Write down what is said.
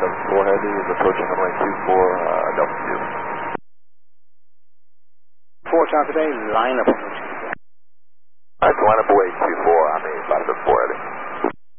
4 Heavy is approaching runway 24, Delta 2. 4 Delta Bay, line up. Alright, so line up away 2